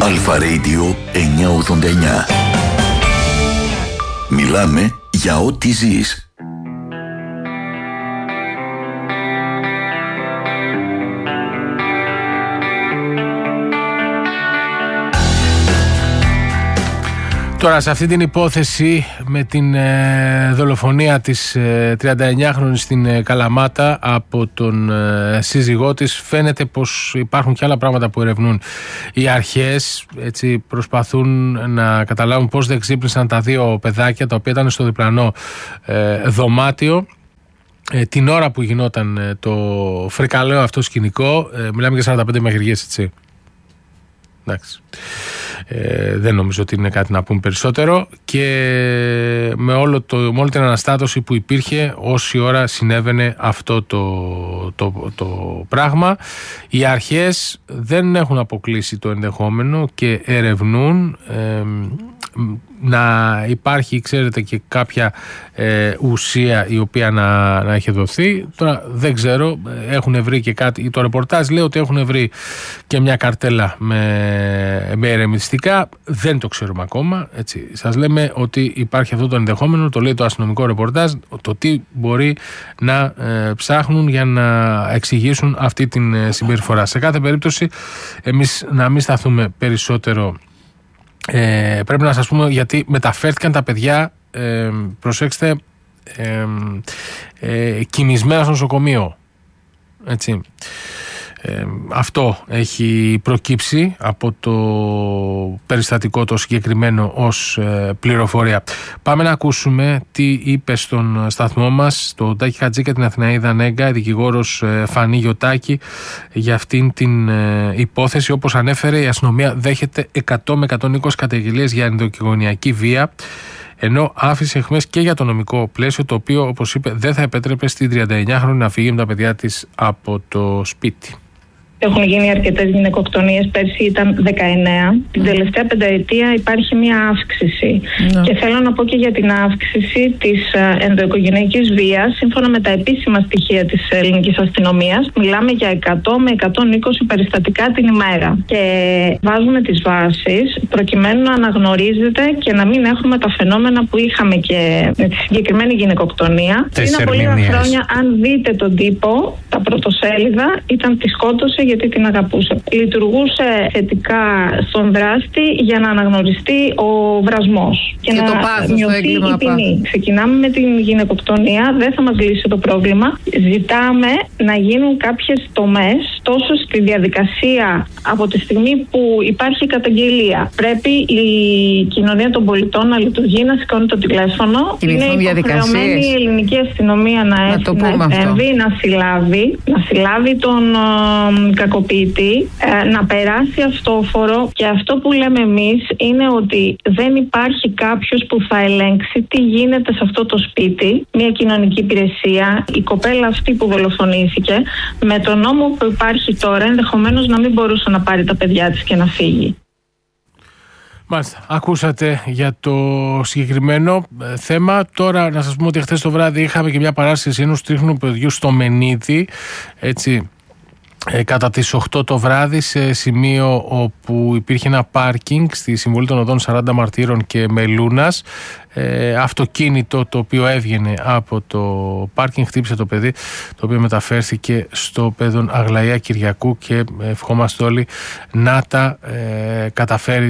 Αλφα Radio 989. Μιλάμε για ό,τι ζεις. Τώρα, σε αυτή την υπόθεση με την δολοφονία της 39χρονης στην Καλαμάτα από τον σύζυγό της, φαίνεται πως υπάρχουν και άλλα πράγματα που ερευνούν οι αρχές. Έτσι, προσπαθούν να καταλάβουν πώς δεν ξύπνησαν τα δύο παιδάκια τα οποία ήταν στο διπλανό δωμάτιο την ώρα που γινόταν το φρικαλαίο αυτό σκηνικό. Μιλάμε για 45 μαχαιριές, έτσι. Εντάξει. Δεν νομίζω ότι είναι κάτι να πούμε περισσότερο, και με όλη την αναστάτωση που υπήρχε όση ώρα συνέβαινε αυτό το πράγμα, οι αρχές δεν έχουν αποκλείσει το ενδεχόμενο και ερευνούν να υπάρχει, ξέρετε, και κάποια ουσία η οποία να έχει δοθεί. Τώρα δεν ξέρω, έχουν βρει και κάτι, το ρεπορτάζ λέει ότι έχουν βρει και μια καρτέλα με ερεμιστικά, δεν το ξέρουμε ακόμα, έτσι. Σας λέμε ότι υπάρχει αυτό το ενδεχόμενο, το λέει το αστυνομικό ρεπορτάζ, το τι μπορεί να ψάχνουν για να εξηγήσουν αυτή την συμπεριφορά. Σε κάθε περίπτωση, εμείς να μην σταθούμε περισσότερο. Πρέπει να σας πούμε γιατί μεταφέρθηκαν τα παιδιά, προσέξτε, κοιμισμένα στο νοσοκομείο, έτσι. Αυτό έχει προκύψει από το περιστατικό το συγκεκριμένο ως πληροφορία. Πάμε να ακούσουμε τι είπε στον σταθμό μας το Τάκη Χατζή και την Αθηναίδα Νέγκα η δικηγόρος Φανή Γιωτάκη για αυτήν την υπόθεση. Όπως ανέφερε, η αστυνομία δέχεται 100 με 120 καταγγελίες για ενδοοικογενειακή βία, ενώ άφησε αιχμές και για το νομικό πλαίσιο, το οποίο, όπως είπε, δεν θα επέτρεπε στην 39χρονη να φύγει με τα παιδιά της από το σπίτι. Έχουν γίνει αρκετές γυναικοκτονίες, πέρσι ήταν 19. Την τελευταία πενταετία υπάρχει μια αύξηση. Και θέλω να πω και για την αύξηση της ενδοοικογενειακής βίας. Σύμφωνα με τα επίσημα στοιχεία της ελληνικής αστυνομίας, μιλάμε για 100 με 120 περιστατικά την ημέρα. Και βάζουμε τις βάσεις προκειμένου να αναγνωρίζεται και να μην έχουμε τα φαινόμενα που είχαμε και με τη συγκεκριμένη γυναικοκτονία. Πριν από λίγα χρόνια, αν δείτε τον τύπο, τα πρωτοσέλιδα ήταν τη σκότωσε γιατί την αγαπούσε. Λειτουργούσε θετικά στον δράστη για να αναγνωριστεί ο βρασμός και να μειωθεί η ποινή. Ξεκινάμε με την γυναικοκτονία, δεν θα μας λύσει το πρόβλημα. Ζητάμε να γίνουν κάποιες τομές τόσο στη διαδικασία από τη στιγμή που υπάρχει καταγγελία. Πρέπει η κοινωνία των πολιτών να λειτουργεί, να σηκώνει το τηλέφωνο. Είναι υποχρεωμένη η ελληνική αστυνομία να επέμβει, να συλλάβει τον κακοποιητή, να περάσει αυτόφορο, και αυτό που λέμε εμείς είναι ότι δεν υπάρχει κάποιος που θα ελέγξει τι γίνεται σε αυτό το σπίτι, μια κοινωνική υπηρεσία. Η κοπέλα αυτή που δολοφονήθηκε, με τον νόμο που υπάρχει τώρα, ενδεχομένως να μην μπορούσε να πάρει τα παιδιά της και να φύγει. Μάλιστα, ακούσατε για το συγκεκριμένο θέμα. Τώρα να σας πούμε ότι χθες το βράδυ είχαμε και μια παράσταση ενός τρίχνου παιδιού στο Μενίδη, έτσι, κατά τις 8 το βράδυ, σε σημείο όπου υπήρχε ένα πάρκινγκ στη Συμβολή των Οδών 40 Μαρτύρων και Μελούνας. Αυτοκίνητο το οποίο έβγαινε από το πάρκινγκ χτύπησε το παιδί, το οποίο μεταφέρθηκε στο Παιδόν Αγλαία Κυριακού, και ευχόμαστε όλοι να τα καταφέρει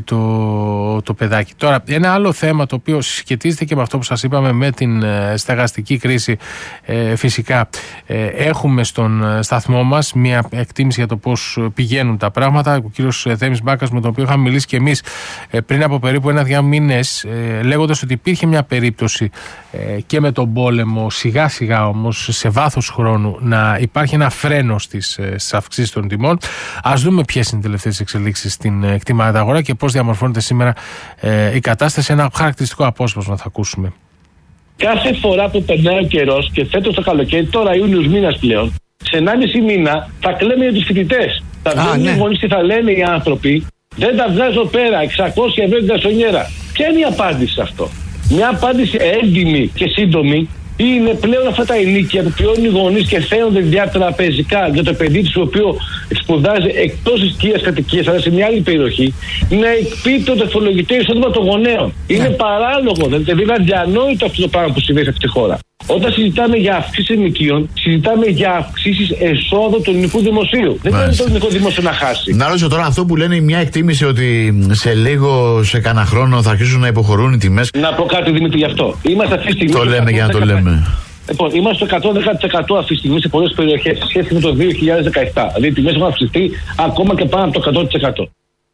το παιδάκι. Τώρα, ένα άλλο θέμα το οποίο συσχετίζεται και με αυτό που σας είπαμε, με την στεγαστική κρίση, φυσικά έχουμε στον σταθμό μας μια εκτίμηση για το πώς πηγαίνουν τα πράγματα. Ο κύριος Θέμης Μπάκας, με τον οποίο είχαμε μιλήσει και εμείς πριν από περίπου 1-2 μήνες, λέγοντας ότι υπήρχε μια περίπτωση και με τον πόλεμο, σιγά σιγά όμως, σε βάθος χρόνου, να υπάρχει ένα φρένο στις αυξήσεις των τιμών. Ας δούμε ποιες είναι οι τελευταίες εξελίξεις στην κτήματα αγορά και πώς διαμορφώνεται σήμερα η κατάσταση. Ένα χαρακτηριστικό απόσπασμα θα ακούσουμε. Κάθε φορά που περνάει ο καιρός, και φέτος το καλοκαίρι, τώρα Ιούνιος μήνας πλέον, σε 1,5 μήνα θα κλαίμε για τους φοιτητές. Θα βγαίνουν οι γονείς και θα λένε οι άνθρωποι, δεν τα βγάζω πέρα, 600 ευρώ την κασονιέρα. Ποια είναι η απάντηση σε αυτό? Μια απάντηση έντιμη και σύντομη Είναι πλέον αυτά τα ενίκια που πληρώνουν οι γονείς και φαίνονται διατραπεζικά για το παιδί του, το οποίο σπουδάζει εκτός της οικίας κατοικίας, αλλά σε μια άλλη περιοχή, να εκπίπτει το φορολογητέο εισόδημα των γονέων. Είναι παράλογο, δηλαδή είναι αδιανόητο αυτό το πράγμα που συμβαίνει σε αυτή τη χώρα. Όταν συζητάμε για αυξήσεις ενοικίων, συζητάμε για αυξήσεις εσόδου του ελληνικού δημοσίου. Δεν μπορεί το ελληνικό δημόσιο να χάσει. Να ρωτήσω τώρα αυτό που λένε μια εκτίμηση ότι σε λίγο, σε κανένα χρόνο θα αρχίσουν να υποχωρούν οι τιμές. Να πω κάτι, Δημήτρη, γι' αυτό. Είμαστε αυτή τη στιγμή. Το λέμε για να το λέμε. Λοιπόν, είμαστε στο 110% αυτή τη στιγμή σε πολλές περιοχές σε σχέση με το 2017. Δηλαδή οι τιμές έχουν αυξηθεί ακόμα και πάνω από το 100%.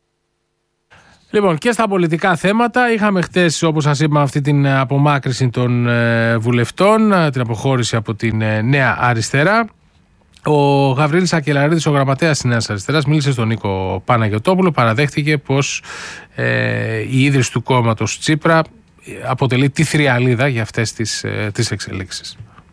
Λοιπόν, και στα πολιτικά θέματα είχαμε χτες, όπως σας είπαμε, αυτή την απομάκρυνση των βουλευτών, την αποχώρηση από την Νέα Αριστερά. Ο Γαβρίλης Ακελαρίδης, ο γραμματέας της Νέας Αριστεράς, μίλησε στον Νίκο Παναγιωτόπουλο, παραδέχτηκε πως η ίδρυση του κόμματος Τσίπρα αποτελεί τη θριαλίδα για αυτές τις εξελίξεις.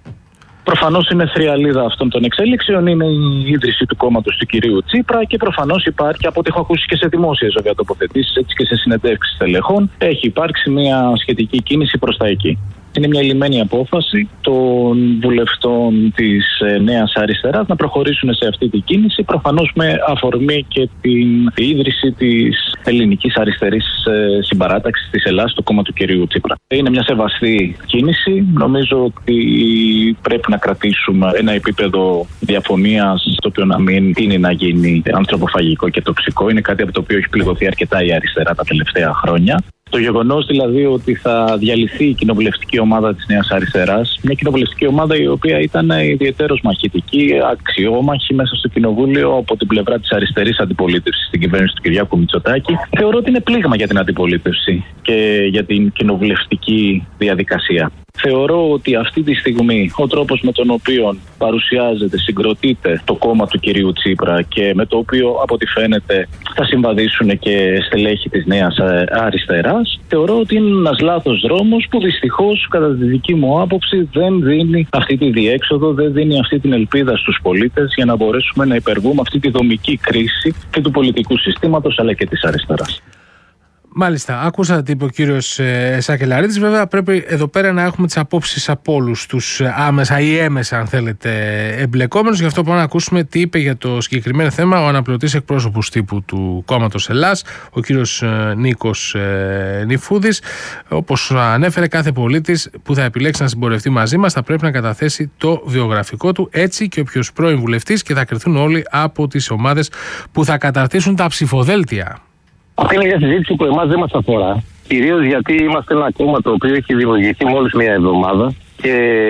Προφανώς είναι θριαλίδα αυτών των εξέλιξεων, είναι η ίδρυση του κόμματος του κυρίου Τσίπρα και προφανώς υπάρχει, από ό,τι έχω ακούσει και σε δημόσιες βέβαια τοποθετήσεις, έτσι και σε συνεντεύξεις στελεχών, έχει υπάρξει μια σχετική κίνηση προς τα εκεί. Είναι μια λυμμένη απόφαση των βουλευτών της Νέας Αριστεράς να προχωρήσουν σε αυτή την κίνηση, προφανώς με αφορμή και την ίδρυση της ελληνικής αριστερής συμπαράταξης της Ελλάδας, το κόμμα του κυρίου Τσίπρα. Είναι μια σεβαστή κίνηση. Νομίζω ότι πρέπει να κρατήσουμε ένα επίπεδο διαφωνίας, το οποίο να μην τείνει να γίνει ανθρωποφαγικό και τοξικό. Είναι κάτι από το οποίο έχει πληγωθεί αρκετά η αριστερά τα τελευταία χρόνια. Το γεγονός δηλαδή ότι θα διαλυθεί η κοινοβουλευτική ομάδα της Νέας Αριστεράς, μια κοινοβουλευτική ομάδα η οποία ήταν ιδιαιτέρως μαχητική, αξιόμαχη μέσα στο κοινοβούλιο από την πλευρά της αριστερής αντιπολίτευσης στην κυβέρνηση του Κυριάκου Μητσοτάκη, θεωρώ ότι είναι πλήγμα για την αντιπολίτευση και για την κοινοβουλευτική διαδικασία. Θεωρώ ότι αυτή τη στιγμή ο τρόπος με τον οποίο παρουσιάζεται, συγκροτείται το κόμμα του κυρίου Τσίπρα και με το οποίο από ό,τι φαίνεται θα συμβαδίσουν και στελέχη της Νέας Αριστεράς, θεωρώ ότι είναι ένας λάθος δρόμος που δυστυχώς κατά τη δική μου άποψη δεν δίνει αυτή τη διέξοδο, δεν δίνει αυτή την ελπίδα στους πολίτες για να μπορέσουμε να υπερβούμε αυτή τη δομική κρίση και του πολιτικού συστήματος αλλά και της αριστεράς. Μάλιστα, άκουσα τι είπε ο κύριος Σακελαρίδης. Βέβαια, πρέπει εδώ πέρα να έχουμε τις απόψεις από όλους τους άμεσα ή έμεσα, αν θέλετε, εμπλεκόμενους. Γι' αυτό πάμε να ακούσουμε τι είπε για το συγκεκριμένο θέμα ο αναπληρωτής εκπρόσωπος τύπου του κόμματος Ελλάς, ο κύριος Νίκος Νιφούδης. Όπως ανέφερε, κάθε πολίτης που θα επιλέξει να συμπορευτεί μαζί μας θα πρέπει να καταθέσει το βιογραφικό του, έτσι και όποιος πρώην βουλευτής, και θα κρυθούν όλοι από τις ομάδες που θα καταρτήσουν τα ψηφοδέλτια. Αυτή είναι μια συζήτηση που εμάς δεν μας αφορά. Κυρίως γιατί είμαστε ένα κόμμα το οποίο έχει δημιουργηθεί μόλις μία εβδομάδα και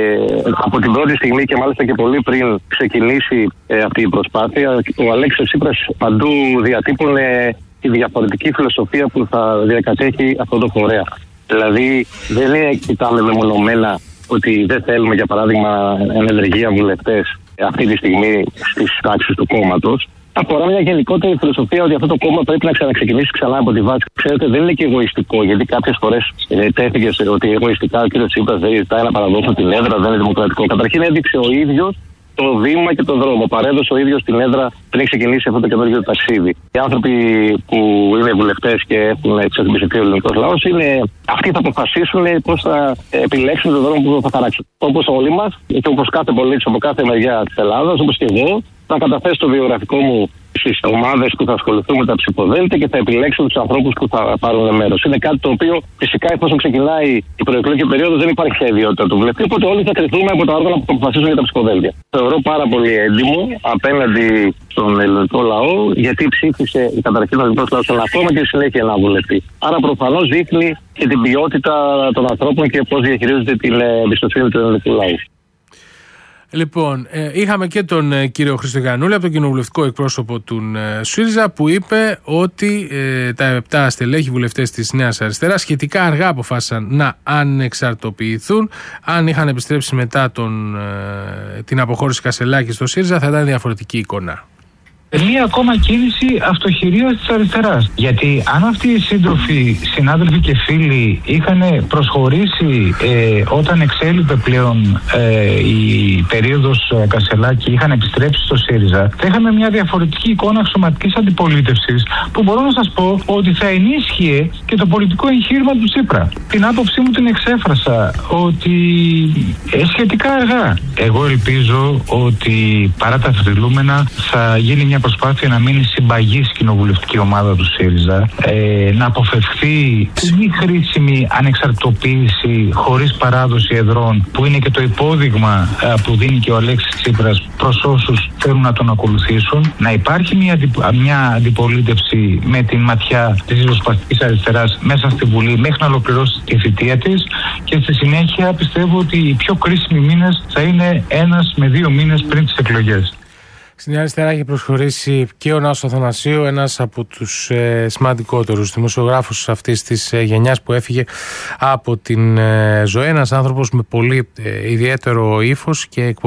από την πρώτη στιγμή και μάλιστα και πολύ πριν ξεκινήσει αυτή η προσπάθεια, ο Αλέξης Τσίπρας παντού διατύπωνε τη διαφορετική φιλοσοφία που θα διακατέχει αυτό το φορέα. Δηλαδή δεν κοιτάμε μεμονωμένα ότι δεν θέλουμε, για παράδειγμα, ενεργεία βουλευτές αυτή τη στιγμή στις τάξεις του κόμματος. Αφορά μια γενικότερη φιλοσοφία ότι αυτό το κόμμα πρέπει να ξαναξεκινήσει ξανά από τη βάση. Ξέρετε, δεν είναι και εγωιστικό, γιατί κάποιες φορές τέθηκε ότι εγωιστικά ο κ. Τσίπρας δεν ζητάει να παραδώσουν την έδρα, δεν είναι δημοκρατικό. Καταρχήν έδειξε ο ίδιος το βήμα και τον δρόμο. Παρέδωσε ο ίδιος την έδρα πριν ξεκινήσει αυτό το καινούργιο ταξίδι. Οι άνθρωποι που είναι βουλευτές και έχουν εξασφαλιστεί ο ελληνικός λαός είναι αυτοί θα αποφασίσουν πώς θα επιλέξουν τον δρόμο που θα χαράξουν. Όπως όλοι μας και όπως κάθε πολίτης από κάθε μεριά της Ελλάδας, όπως και εγώ, θα καταθέσω το βιογραφικό μου στις ομάδες που θα ασχοληθούν με τα ψηφοδέλτια και θα επιλέξω τους ανθρώπους που θα πάρουν μέρος. Είναι κάτι το οποίο φυσικά εφόσον ξεκινάει η προεκλογική περίοδος δεν υπάρχει πια ιδιότητα του βουλευτή, οπότε όλοι θα κρυθούμε από τα όργανα που θα αποφασίσουν για τα ψηφοδέλτια. Θεωρώ πάρα πολύ έντιμο απέναντι στον ελληνικό λαό, γιατί ψήφισε καταρχήν ο ελληνικός λαός ένα κόμμα και συνέχεια ένα βουλευτή. Άρα προφανώς δείχνει και την ποιότητα των ανθρώπων και πώς διαχειρίζονται την εμπιστοσύνη του ελληνικού λαού. Λοιπόν, είχαμε και τον κύριο Χριστογιαννούλη από τον κοινοβουλευτικό εκπρόσωπο του ΣΥΡΙΖΑ που είπε ότι τα 7 στελέχη βουλευτές της Νέας Αριστεράς σχετικά αργά αποφάσισαν να ανεξαρτοποιηθούν. Αν είχαν επιστρέψει μετά την αποχώρηση Κασελάκη στο ΣΥΡΙΖΑ θα ήταν διαφορετική εικόνα. Μία ακόμα κίνηση αυτοχειρίας της αριστεράς. Γιατί αν αυτοί οι σύντροφοι, συνάδελφοι και φίλοι είχαν προσχωρήσει όταν εξέλιπε πλέον η περίοδος Κασελάκη, είχαν επιστρέψει στο ΣΥΡΙΖΑ, θα είχαμε μια διαφορετική εικόνα αξιωματικής αντιπολίτευσης που μπορώ να σας πω ότι θα ενίσχυε και το πολιτικό εγχείρημα του Τσίπρα. Την άποψή μου την εξέφρασα ότι σχετικά αργά. Εγώ ελπίζω ότι παρά τα θρυλούμενα θα γίνει μια προσπάθεια να μείνει συμπαγής κοινοβουλευτική ομάδα του ΣΥΡΙΖΑ, να αποφευχθεί η μη χρήσιμη ανεξαρτητοποίηση χωρίς παράδοση εδρών, που είναι και το υπόδειγμα που δίνει και ο Αλέξης Τσίπρας προς όσους θέλουν να τον ακολουθήσουν, να υπάρχει μια αντιπολίτευση με την ματιά της ριζοσπαστικής αριστεράς μέσα στη Βουλή μέχρι να ολοκληρώσει τη θητεία της, και στη συνέχεια πιστεύω ότι οι πιο κρίσιμοι μήνες θα είναι 1 με 2 μήνες πριν τις εκλογές. Στην Νέα Αριστερά έχει προσχωρήσει και ο Νάσος Αθανασίου, ένας από τους σημαντικότερους δημοσιογράφους αυτής της γενιάς που έφυγε από την ζωή. Ένας άνθρωπος με πολύ ιδιαίτερο ύφος και